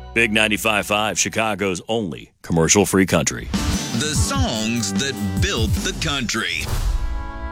Big 95.5, Chicago's only commercial-free country. The songs that built the country.